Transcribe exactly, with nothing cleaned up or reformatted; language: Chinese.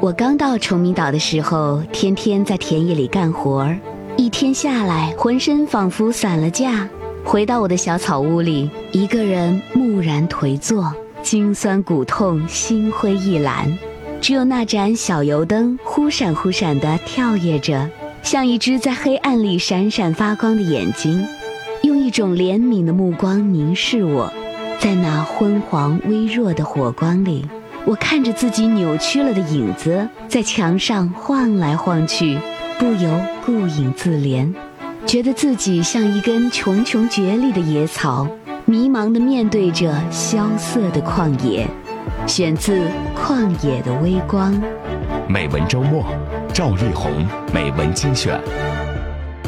我刚到崇明岛的时候，天天在田野里干活儿，一天下来，浑身仿佛散了架。回到我的小草屋里，一个人木然颓坐，筋酸骨痛，心灰意懒。只有那盏小油灯忽闪忽闪地跳跃着，像一只在黑暗里闪闪发光的眼睛，用一种怜悯的目光凝视我。在那昏黄微弱的火光里，我看着自己扭曲了的影子在墙上晃来晃去，不由顾影自怜，觉得自己像一根穷穷绝力的野草，迷茫地面对着萧瑟的旷野。选自《旷野的微光》。 美文周末，赵丽宏美文精选。